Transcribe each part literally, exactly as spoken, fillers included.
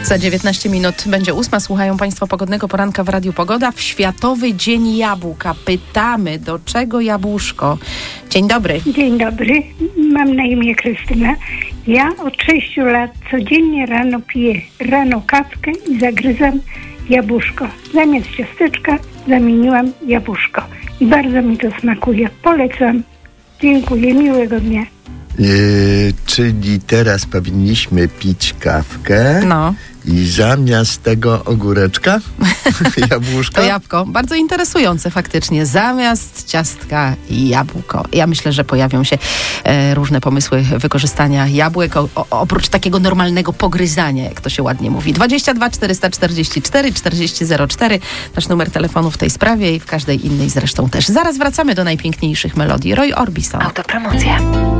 Za dziewiętnaście minut będzie ósma. Słuchają Państwo pogodnego poranka w Radiu Pogoda. W Światowy Dzień Jabłka pytamy, do czego jabłuszko? Dzień dobry. Dzień dobry. Mam na imię Krystyna. Ja od sześciu lat codziennie rano piję rano kawkę i zagryzam jabłuszko. Zamiast ciasteczka zamieniłam jabłuszko. I bardzo mi to smakuje. Polecam. Dziękuję. Miłego dnia. Yy, czyli teraz powinniśmy pić kawkę No. i zamiast tego ogóreczka jabłuszko. To jabłko. Bardzo interesujące faktycznie. Zamiast ciastka i jabłko. Ja myślę, że pojawią się e, różne pomysły wykorzystania jabłek, o, o, oprócz takiego normalnego pogryzania, jak to się ładnie mówi. dwadzieścia dwa czterysta czterdzieści cztery czterdzieści zero cztery. Nasz numer telefonu w tej sprawie i w każdej innej zresztą też. Zaraz wracamy do najpiękniejszych melodii. Roy Orbison. Autopromocja.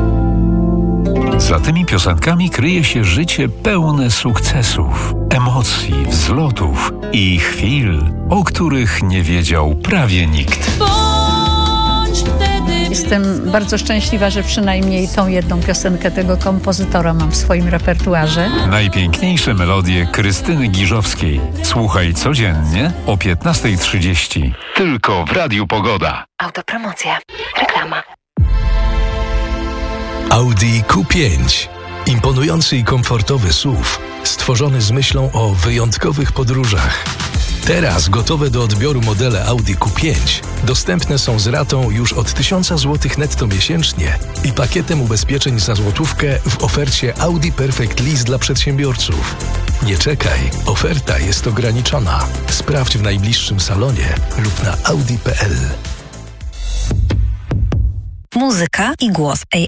Za tymi piosenkami kryje się życie pełne sukcesów, emocji, wzlotów i chwil, o których nie wiedział prawie nikt. Jestem bardzo szczęśliwa, że przynajmniej tą jedną piosenkę tego kompozytora mam w swoim repertuarze. Najpiękniejsze melodie Krystyny Giżowskiej. Słuchaj codziennie o piętnasta trzydzieści. Tylko w Radiu Pogoda. Autopromocja. Reklama. Audi Q pięć. Imponujący i komfortowy S U V, stworzony z myślą o wyjątkowych podróżach. Teraz gotowe do odbioru modele Audi Q pięć dostępne są z ratą już od tysiąc złotych netto miesięcznie i pakietem ubezpieczeń za złotówkę w ofercie Audi Perfect Lease dla przedsiębiorców. Nie czekaj, oferta jest ograniczona. Sprawdź w najbliższym salonie lub na audi kropka p l. Muzyka i głos